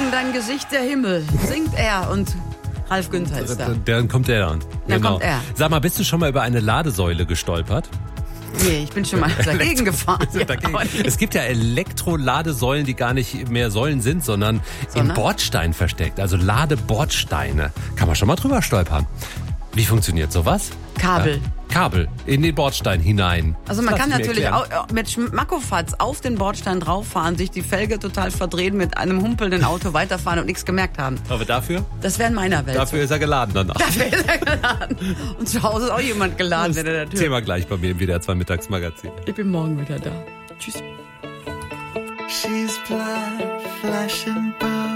in dein Gesicht der Himmel, singt er und Ralf Günther ist da. Dann kommt er dann. Dann kommt er. Sag mal, bist du schon mal über eine Ladesäule gestolpert? Nee, ich bin schon mal dagegen gefahren. Es gibt ja Elektroladesäulen, die gar nicht mehr Säulen sind, sondern im Bordstein versteckt. Also Ladebordsteine. Kann man schon mal drüber stolpern. Wie funktioniert sowas? Kabel. Ja, Kabel in den Bordstein hinein. Also man kann natürlich auch mit Schmackofatz auf den Bordstein drauffahren, sich die Felge total verdrehen, mit einem humpelnden Auto weiterfahren und nichts gemerkt haben. Aber dafür? Das wäre in meiner Welt. Dafür ist er geladen danach. Dafür ist er geladen. Und zu Hause ist auch jemand geladen, wenn er der Tür. Thema gleich bei mir im WDR 2 Mittagsmagazin. Ich bin morgen wieder da. Tschüss. She's blood, flesh and bone.